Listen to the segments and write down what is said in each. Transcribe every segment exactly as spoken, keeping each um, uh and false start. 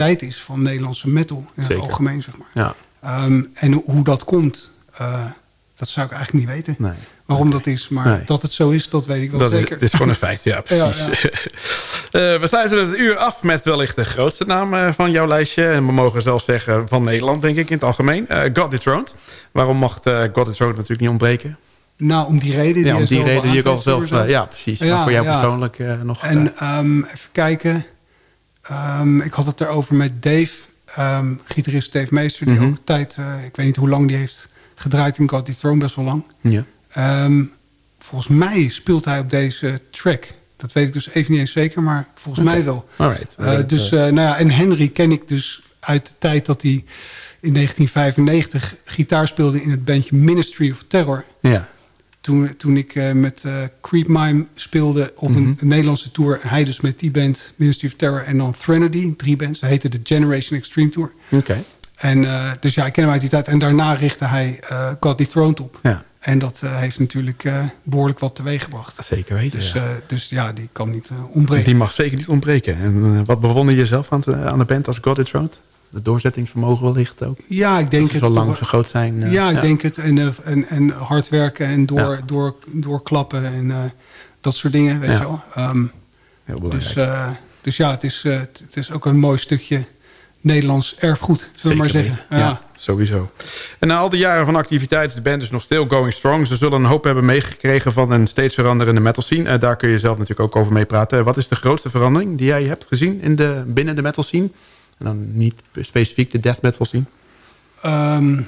kwaliteit is van Nederlandse metal in Zeker. het algemeen, zeg maar. Ja. Um, en hoe dat komt, uh, dat zou ik eigenlijk niet weten. Nee. Waarom dat is, maar nee. dat het zo is, dat weet ik wel dat zeker. Is, het is gewoon een feit, ja, precies. Ja, ja. uh, we sluiten het uur af met wellicht de grootste naam uh, van jouw lijstje. En we mogen zelfs zeggen van Nederland, denk ik, in het algemeen. Uh, God Dethroned. Waarom mocht uh, God Dethroned natuurlijk niet ontbreken? Nou, om die reden die, ja, om die, reden die ik al zelf... Uh, ja, precies. Ja, maar voor jou ja. persoonlijk uh, nog... En uh, um, even kijken. Um, ik had het erover met Dave, um, gitarist Dave Meester. Die mm-hmm. ook tijd, uh, ik weet niet hoe lang die heeft gedraaid in God Dethroned, best wel lang. Ja. Um, volgens mij speelt hij op deze track. Dat weet ik dus even niet eens zeker, maar volgens okay. mij wel. Alright. Uh, dus, uh, nou ja, en Henry ken ik dus uit de tijd dat hij in negentien vijfennegentig gitaar speelde in het bandje Ministry of Terror. Ja. Toen, toen ik uh, met uh, Creep Mime speelde op mm-hmm. een, een Nederlandse tour. Hij dus met die band Ministry of Terror en dan Threnody, drie bands. Dat heette de Generation Extreme Tour. Oké. Okay. En uh, dus ja, ik ken hem uit die tijd. En daarna richtte hij uh, God Dethroned op. Ja. En dat uh, heeft natuurlijk uh, behoorlijk wat teweeg gebracht. Zeker weten, dus, ja. Uh, dus ja, die kan niet uh, ontbreken. Die mag zeker niet ontbreken. En uh, wat bewonder je zelf aan, uh, aan de band als God Dethroned? De doorzettingsvermogen wellicht ook? Ja, ik denk dat het. Zo lang, zo groot zijn. Uh, ja, ik ja. denk het. En, uh, en, en hard werken en door, ja. door, doorklappen en uh, dat soort dingen, weet ja. je wel. Um, Heel belangrijk. Dus, uh, dus ja, het is, uh, het is ook een mooi stukje Nederlands erfgoed, zullen we maar zeggen. Ja, ja, sowieso. En na al die jaren van activiteit is de band dus nog still going strong. Ze zullen een hoop hebben meegekregen van een steeds veranderende metal scene. Uh, daar kun je zelf natuurlijk ook over meepraten. Wat is de grootste verandering die jij hebt gezien in de, binnen de metal scene? En dan niet specifiek de death metal scene? Um,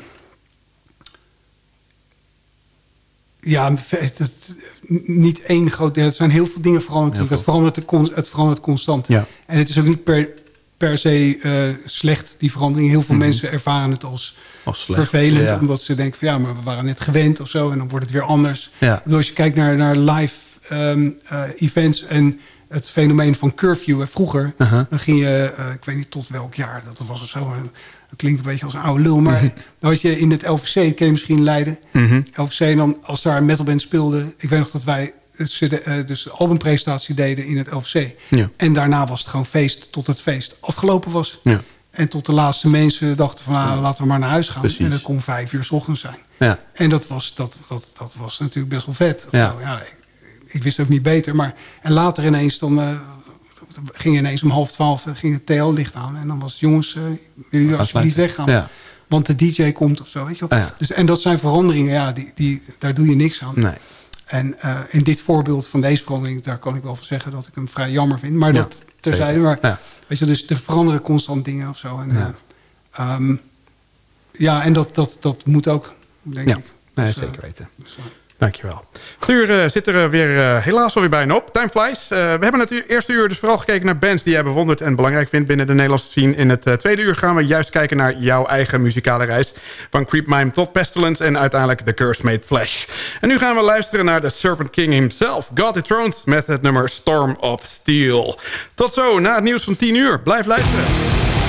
ja, het, het, niet één groot... Er zijn heel veel dingen veranderd. Heel veel. Het, verandert de, het verandert constant. Ja. En het is ook niet per... per se uh, slecht, die verandering. Heel veel mm-hmm. mensen ervaren het als, als vervelend. Ja. Omdat ze denken van ja, maar we waren net gewend of zo. En dan wordt het weer anders. Ja. Als je kijkt naar, naar live um, uh, events en het fenomeen van curfew. Vroeger, uh-huh. dan ging je, uh, ik weet niet tot welk jaar dat was of zo. Dat klinkt een beetje als een oude lul. Maar mm-hmm. dan had je in het L V C, ken je misschien Leiden. Mm-hmm. L V C, en dan als daar een metalband speelde. Ik weet nog dat wij... dus de albumpresentatie deden in het L V C. Ja. En daarna was het gewoon feest tot het feest afgelopen was. Ja. En tot de laatste mensen dachten van... Ah, ja. laten we maar naar huis gaan. Precies. En dat kon vijf uur 's ochtends zijn. Ja. En dat was, dat, dat, dat was natuurlijk best wel vet. Ja. Ja, ik, ik wist ook niet beter. Maar, en later ineens dan... Uh, ging ineens om half twaalf ging het T L licht aan. En dan was het, jongens, uh, willen jullie alsjeblieft weggaan? Ja. Want de D J komt of zo. Weet je wel? Ja. Dus, en dat zijn veranderingen, ja, die, die, daar doe je niks aan. Nee. En uh, in dit voorbeeld van deze verandering... daar kan ik wel van zeggen dat ik hem vrij jammer vind. Maar ja, dat terzijde. Maar, ja. Weet je, dus er veranderen constant dingen of zo. En, ja. Uh, um, ja, en dat, dat, dat moet ook, denk ja. ik. Nee, dus, zeker weten. Uh, dus, uh, Dankjewel. Het uur uh, zit er weer uh, helaas alweer bijna op. Time flies. Uh, we hebben het eerste uur dus vooral gekeken naar bands die jij bewondert en belangrijk vindt binnen de Nederlandse scene. In het uh, tweede uur gaan we juist kijken naar jouw eigen muzikale reis. Van Creep Mime tot Pestilence en uiteindelijk The Curse Made Flesh. En nu gaan we luisteren naar de Serpent King himself, God Dethroned, met het nummer Storm of Steel. Tot zo, na het nieuws van tien uur. Blijf luisteren.